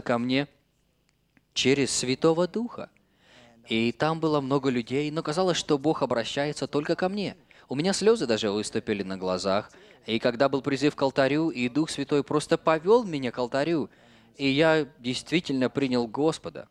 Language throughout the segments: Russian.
ко мне через Святого Духа. И там было много людей, но казалось, что Бог обращается только ко мне. У меня слезы даже выступили на глазах. И когда был призыв к алтарю, и Дух Святой просто повел меня к алтарю, и я действительно принял Господа.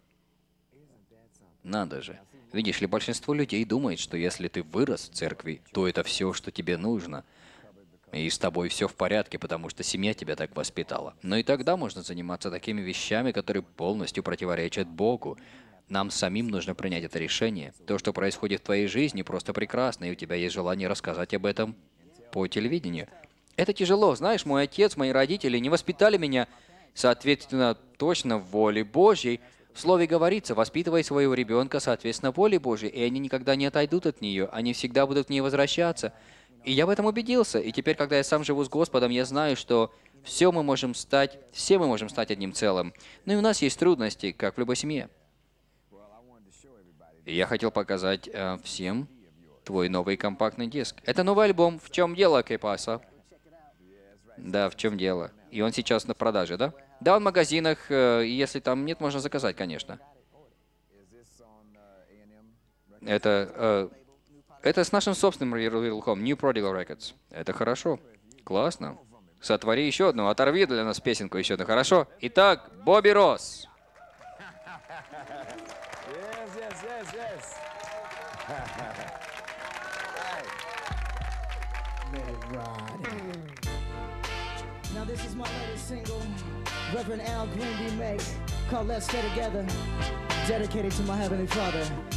Надо же. Видишь ли, большинство людей думает, что если ты вырос в церкви, то это все, что тебе нужно. И с тобой все в порядке, потому что семья тебя так воспитала. Но и тогда можно заниматься такими вещами, которые полностью противоречат Богу. Нам самим нужно принять это решение. То, что происходит в твоей жизни, просто прекрасно, и у тебя есть желание рассказать об этом по телевидению. Это тяжело. Знаешь, мой отец, мои родители не воспитали меня, соответственно, точно в воле Божьей. В Слове говорится, воспитывай своего ребенка, соответственно, воле Божьей, и они никогда не отойдут от нее, они всегда будут к ней возвращаться. И я в этом убедился. И теперь, когда я сам живу с Господом, я знаю, что все мы можем стать одним целым. Но и у нас есть трудности, как в любой семье. И я хотел показать всем твой новый компактный диск. Это новый альбом «В чем дело, Кейпаса?» Да, «В чем дело?» И он сейчас на продаже, да? Да, он в магазинах, и если там нет, можно заказать, конечно. Это с нашим собственным ярлыком, New Prodigal Records. Это хорошо. Классно. Сотвори еще одну, оторви для нас песенку еще одну, хорошо? Итак, Бобби Росс. Now this is my latest single, Reverend Al Green remake, called Let's Stay Together, dedicated to my Heavenly Father.